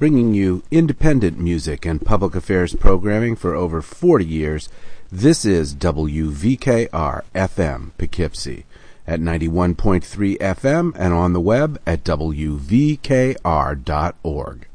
Bringing you independent music and public affairs programming for over 40 years, this is WVKR-FM Poughkeepsie at 91.3 FM and on the web at WVKR.org.